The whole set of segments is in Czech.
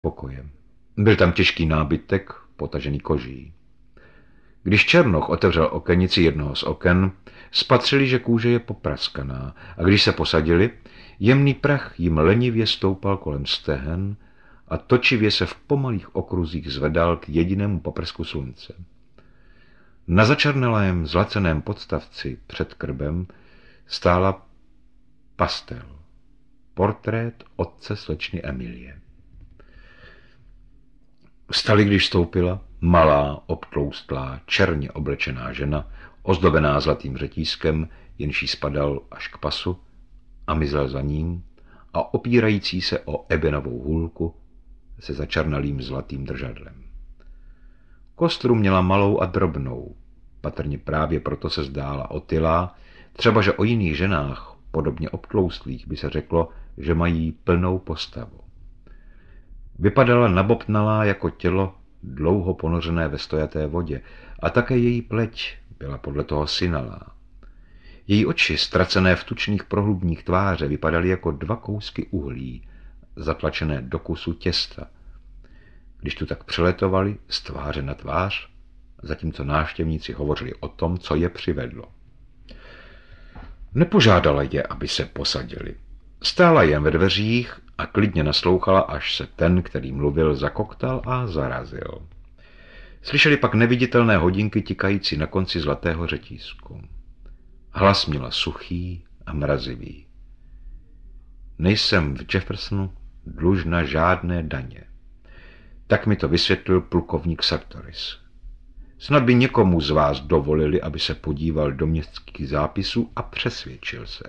pokojem. Byl tam těžký nábytek, potažený koží. Když Černoch otevřel okenici jednoho z oken, spatřili, že kůže je popraskaná, a když se posadili, jemný prach jim lenivě stoupal kolem stehen a točivě se v pomalých okruzích zvedal k jedinému paprsku slunce. Na začernalém zlaceném podstavci před krbem stála pastel, portrét otce slečny Emilie. Vstali, když stoupila malá, obtloustlá, černě oblečená žena, ozdobená zlatým řetízkem, jenž jí spadal až k pasu, a mizel za ním, a opírající se o ebenovou hůlku se začernalým zlatým držadlem. Kostru měla malou a drobnou, patrně právě proto se zdála otylá, třeba že o jiných ženách, podobně obtloustlých, by se řeklo, že mají plnou postavu. Vypadala nabobtnalá jako tělo dlouho ponořené ve stojaté vodě a také její pleť byla podle toho synalá. Její oči, ztracené v tučných prohlubních tváře, vypadaly jako dva kousky uhlí, zatlačené do kusu těsta. Když tu tak přeletovali z tváře na tvář, zatímco návštěvníci hovořili o tom, co je přivedlo. Nepožádala je, aby se posadili. Stála jen ve dveřích a klidně naslouchala, až se ten, který mluvil, zakoktal a zarazil. Slyšeli pak neviditelné hodinky tikající na konci zlatého řetízku. Hlas měla suchý a mrazivý. Nejsem v Jeffersonu dlužna žádné daně. Tak mi to vysvětlil plukovník Sartoris. Snad by někomu z vás dovolili, aby se podíval do městských zápisů a přesvědčil se.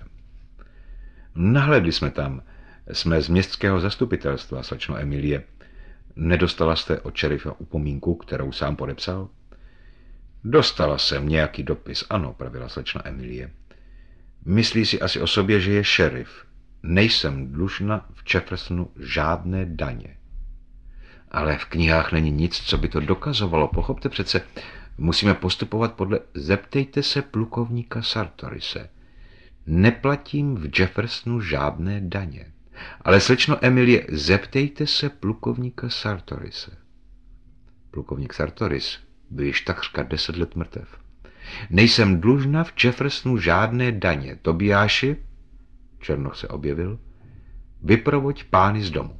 Nahlédli jsme tam. Jsme z městského zastupitelstva, slečno Emilie. Nedostala jste od šerifa upomínku, kterou sám podepsal? Dostala jsem nějaký dopis, ano, pravila slečna Emilie. Myslí si asi o sobě, že je šerif. Nejsem dlužna v Jeffersonu žádné daně. Ale v knihách není nic, co by to dokazovalo. Pochopte přece, musíme postupovat podle... Zeptejte se plukovníka Sartorise. Neplatím v Jeffersonu žádné daně. Ale slečno Emilie, zeptejte se plukovníka Sartorise. Plukovník Sartoris byl již takřka 10 let mrtev. Nejsem dlužna v Jeffersonu žádné daně. Tobiáši, Černoch se objevil, vyprovoď pány z domu.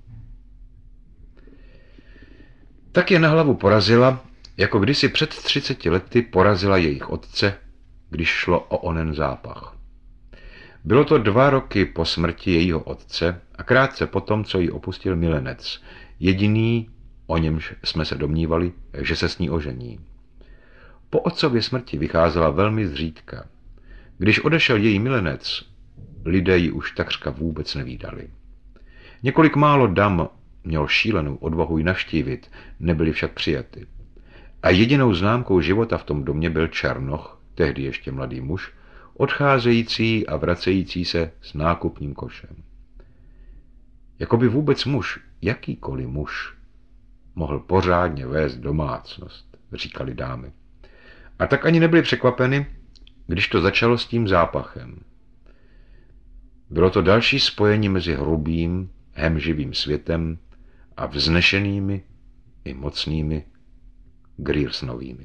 Tak je na hlavu porazila, jako kdysi před 30 lety porazila jejich otce, když šlo o onen zápach. Bylo to 2 roky po smrti jejího otce a krátce potom, co ji opustil milenec, jediný, o němž jsme se domnívali, že se s ní ožení. Po otcově smrti vycházela velmi zřídka. Když odešel její milenec, lidé ji už takřka vůbec nevídali. Několik málo dam měl šílenou odvahu ji navštívit, nebyli však přijaty. A jedinou známkou života v tom domě byl Černoch, tehdy ještě mladý muž, odcházející a vracející se s nákupním košem. Jakoby vůbec muž, jakýkoliv muž, mohl pořádně vést domácnost, říkali dámy. A tak ani nebyli překvapeny, když to začalo s tím zápachem. Bylo to další spojení mezi hrubým, hemživým světem a vznešenými i mocnými Griersnovými.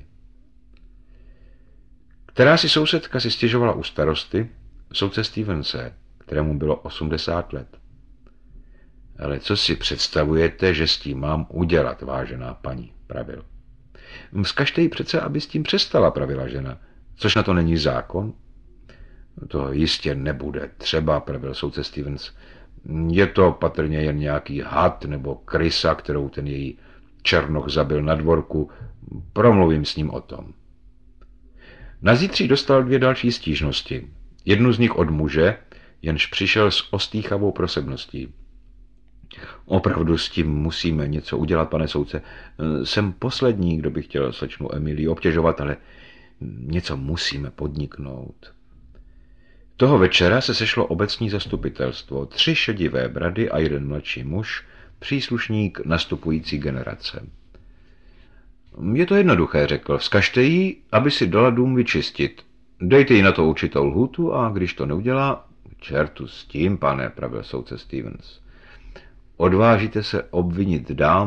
Která si sousedka si stěžovala u starosty, soudce Stevense, kterému bylo 80 let. Ale co si představujete, že s tím mám udělat, vážená paní, pravil. Vzkažte jí přece, aby s tím přestala, pravila žena. Což na to není zákon? To jistě nebude třeba, pravil soudce Stevens. Je to patrně jen nějaký had nebo krysa, kterou ten její Černoch zabil na dvorku. Promluvím s ním o tom. Na zítří dostal 2 další stížnosti. Jednu z nich od muže, jenž přišel s ostýchavou prosebností. Opravdu s tím musíme něco udělat, pane soudce. Jsem poslední, kdo by chtěl slečnu Emilii obtěžovat, ale něco musíme podniknout. Toho večera se sešlo obecní zastupitelstvo, 3 šedivé brady a 1 mladší muž, příslušník nastupující generace. Je to jednoduché, řekl. Vzkažte jí, aby si dala dům vyčistit. Dejte jí na to určitou lhůtu a když to neudělá... Čertu s tím, pane, pravil soudce Stevens. odvážíte se obvinit dámu,